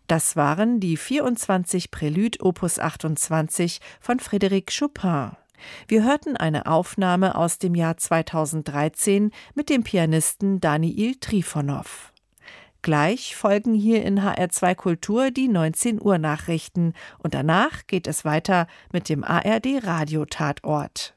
Das waren die 24 Prélude Opus 28 von Frédéric Chopin. Wir hörten eine Aufnahme aus dem Jahr 2013 mit dem Pianisten Daniil Trifonow. Gleich folgen hier in HR2 Kultur die 19 Uhr Nachrichten und danach geht es weiter mit dem ARD Radio Tatort.